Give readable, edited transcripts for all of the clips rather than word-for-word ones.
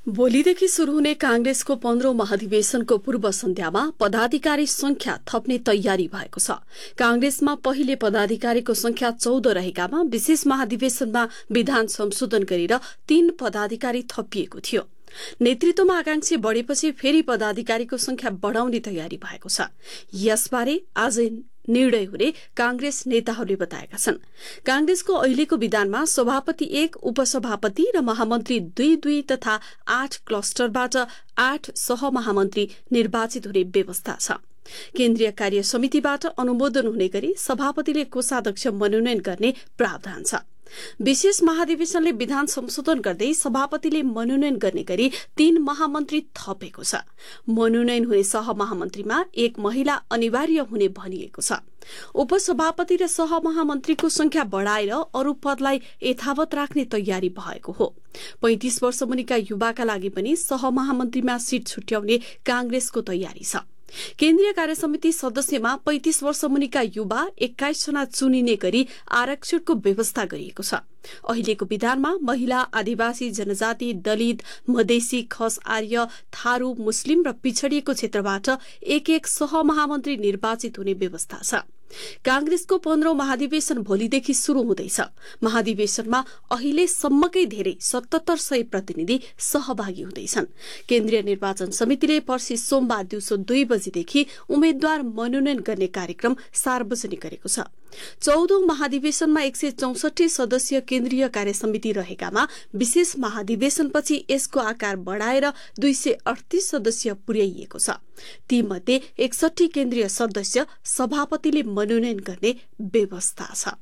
भोलिदेखि शुरू हुने कांग्रेसको 15औं महाधिवेशनको पूर्व सन्ध्यामा पदाधिकारी संख्या थप्ने तयारी भएको छ। कांग्रेसमा पहिले पदाधिकारीको संख्या 14 रहेकामा विशेष महाधिवेशनमा विधान संशोधन गरेर 3 पदाधिकारी थपिएको थियो। नेतृत्वमा आकांक्षी बढ़ेपछि फेरि पदाधिकारीको संख्या बढ़ाउने तयारी भएको छ। यसबारे आज निर्णय हुने कांग्रेस नेताहरूले बताएका छन्। कांग्रेसको अहिलेको विधानमा सभापति 1, उपसभापति र महामन्त्री 2 तथा 8 क्लस्टरबाट 8 सहमहामन्त्री निर्वाचित हुने व्यवस्था छ। केन्द्रीय कार्य समितिबाट अनुमोदन हुने गरी सभापतिले कोषाध्यक्ष मनोनयन गर्ने प्रावधान छ। विशेष महाधिवेशनले विधान संशोधन गर्दै सभापतिले मनोनयन गर्ने गरी 3 महामन्त्री थपेको छ। मनोनयन हुने सहमहामन्त्रीमा 1 महिला अनिवार्य हुने भनिएको छ। उपसभापति र सहमहामन्त्रीको संख्या बढ़ाएर अरू पदलाई यथावत राख्ने तयारी भएको हो। 35 वर्ष मुनिका युवाका लागि पनि सहमहामन्त्रीमा सीट छुट्याउने कांग्रेसको तयारी छ। केन्द्रीय कार्य समिति सदस्यमा 35 वर्ष मुनिका युवा 21 जना चुनिने गरी आरक्षणको व्यवस्था गरिएको छ। अहिलेको विधानमा महिला, आदिवासी, जनजाति, दलित, मधेसी, खस, आर्य, थारू, मुस्लिम र पिछडिएको क्षेत्रबाट 1 सहमहामन्त्री निर्वाचित हुने व्यवस्था छ। कांग्रेसको 15औं महाधिवेशन भोलिदेखि शुरू हुँदैछ। महाधिवेशनमा अहिलेसम्मकै धेरै 7700 प्रतिनिधि सहभागी हुँदैछन्। केन्द्रीय निर्वाचन समितिले पर्सि सोमबार दिउँसो 2 बजेदेखि उम्मेद्वार मनोनयन गर्ने कार्यक्रम सार्वजनिक गरेको छ। 14औं महाधिवेशनमा 164 सदस्यीय केन्द्रीय कार्य समिति रहेकामा विशेष महाधिवेशनपछि यसको आकार बढ़ाएर 238 सदस्य पुर्याइएको छ। तीमध्ये 61 केन्द्रीय सदस्य सभापतिले मनोनयन गर्ने व्यवस्था छ।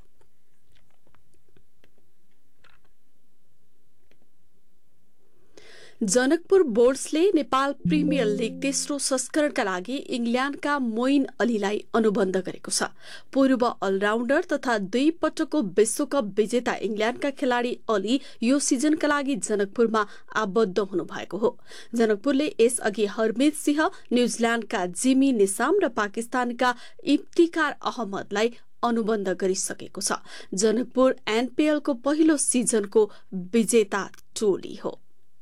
जनकपुर बोर्ड्सले नेपाल प्रिमियर लीग तेस्रो संस्करणका लागि इंग्ल्याण्डका मोइन अलीलाई अनुबन्ध गरेको छ। पूर्व अलराउण्डर तथा 2 पटकको विश्वकप विजेता इंग्ल्याण्डका खेलाड़ी अली यो सिजनका लागि जनकपुरमा आबद्ध हुनुभएको हो। जनकपुरले यसअघि हरमित सिंह, न्यूजील्याण्डका जिमी निसाम र पाकिस्तानका इफ्तिकार अहमदलाई अनुबन्ध गरिसकेको छ। जनकपुर एनपीएलको पहिलो सिजनको विजेता टोली हो।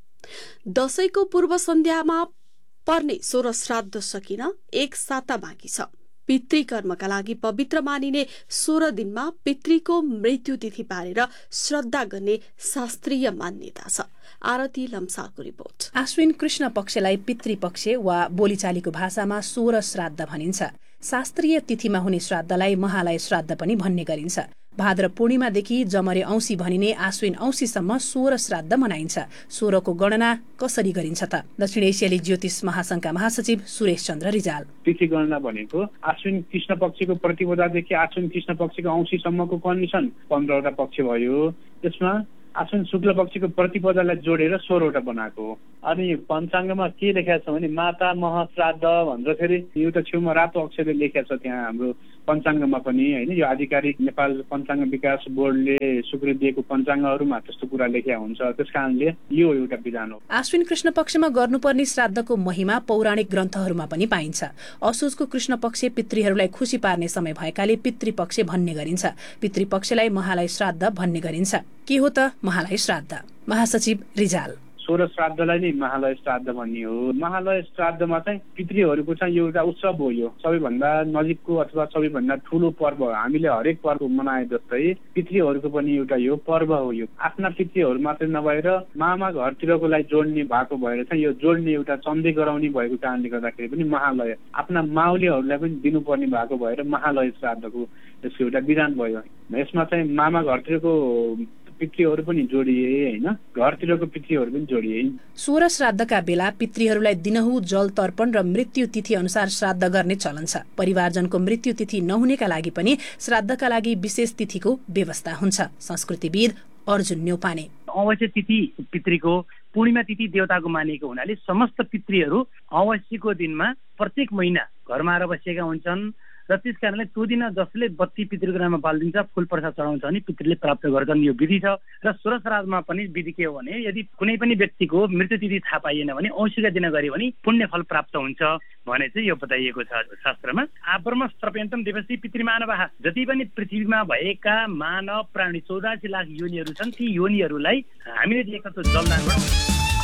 दशैंको पूर्व सन्ध्यामा पर्ने 16 श्राद्ध सकिन 1 साता बाँकी छ। पितृकर्मका लागि पवित्र मानिने 16 दिनमा पितृको मृत्युतिथि पारेर श्रद्धा गर्ने शास्त्रीय मान्यता छ। आरती लम्सालको रिपोर्ट। आश्विन कृष्ण पक्षलाई पितृपक्ष वा बोलीचालीको भाषामा 16 श्राद्ध भनिन्छ। शास्त्रीय तिथिमा हुने श्राद्धलाई महालय श्राद्ध पनि भन्ने गरिन्छ। भाद्र पूर्णिमादेखि जमरे औंसी भनिने आश्विन औंसीसम्म 16 श्राद्ध मनाइन्छ। 16 को गणना कसरी गरिन्छ त? दक्षिण एसियाली ज्योतिष महासंघका महासचिव सुरेश चन्द्र रिजाल। तिथि गणना भनेको आश्विन कृष्ण पक्षको प्रतिपदादेखि आश्विन कृष्ण पक्षको औंसीसम्मको कन्डिसन 15 वटा पक्ष भयो। त्यसमा आश्विन शुक्ल पक्षको प्रतिपदालाई जोडेर 16 वटा बनाएको हो। अनि पञ्चाङ्गमा के लेखेको छ भने माता मह श्राद्ध भनेर फेरि एउटा छेउमा रातो अक्षरले लेखेको छ त्यहाँ हाम्रो पञ्चाङ्गमा पनि हैन। यो आधिकारिक नेपाल पञ्चाङ्ग विकास बोर्डले स्वीकृति दिएको पञ्चाङ्गहरुमा त्यस्तो कुरा लेखेको हुन्छ। त्यसकारणले यो एउटा विधान हो। आश्विन कृष्ण पक्षमा गर्नुपर्ने श्राद्धको महिमा पौराणिक ग्रन्थहरुमा पनि पाइन्छ। असोजको कृष्ण पक्ष पितृहरुलाई खुशी पार्ने समय भएकाले पितृपक्ष भन्ने गरिन्छ। पितृपक्षलाई महालय श्राद्ध भन्ने गरिन्छ। के हो त महालय श्राद्ध? महासचिव रिजाल। 16 श्राद्धलाई नै महालय श्राद्ध भन्ने हो। महालय श्राद्धमा चाहिँ पितृहरूको चाहिँ एउटा उत्सव हो। यो सबैभन्दा नजिकको अथवा सबैभन्दा ठूलो पर्व हो। हामीले हरेक पर्व मनाए जस्तै पितृहरूको पनि एउटा यो पर्व हो। यो आफ्ना पितृहरू मात्रै नभएर मामा घरतिरको लागि जोड्ने भएको भएर चाहिँ यो जोड्ने एउटा चन्दी गराउने भएको कारणले गर्दाखेरि पनि महालय आफ्ना माउलीहरूलाई पनि दिनुपर्ने भएको भएर महालय श्राद्धको यसको एउटा विधान भयो। यसमा चाहिँ मामा घरतिरको पितृहरू पनि जोडिए हैन, घरतिरको पितृहरू पनि जोडिए। 16 श्राद्धका बेला पितृहरूलाई दिनहुँ जल तर्पण र मृत्यु तिथि अनुसार श्राद्ध गर्ने चलन छ। परिवारजनको मृत्यु तिथि नहुनेका लागि पनि श्राद्धका लागि विशेष तिथिको व्यवस्था हुन्छ। संस्कृतिविद अर्जुन न्यौपाने। अवश्य तिथि पितृको पूर्णिमा तिथि देवताको मानिएको हुनाले समस्त पितृहरू अवश्यको दिनमा प्रत्येक महिना घरमा आएर बसेका हुन्छन् र त्यस कारणले त्यो दिन जसले बत्ती पितृको नाममा बालिदिन्छ, फूल प्रसाद चढाउँछ भने पितृले प्राप्त गर्छन्। यो विधि छ। र 16 श्राद्धमा पनि विधि के हो भने यदि कुनै पनि व्यक्तिको मृत्यु तिथि थाहा पाइएन भने औँसीका दिन गऱ्यो भने पुण्य फल प्राप्त हुन्छ भने चाहिँ यो बताइएको छ शास्त्रमा। आब्रह्म सर्पयन्तम देवसी पितृमानवः, जति पनि पृथ्वीमा भएका मानव प्राणी 84 लाख योनिहरू छन्, ती योनिहरूलाई हामीले दिएका जलदानबाट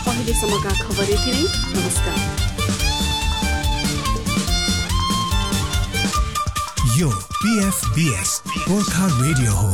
अहिलेसम्मका खबर यति नै। नमस्कार। यो PFBS गोर्खा रेडियो हो।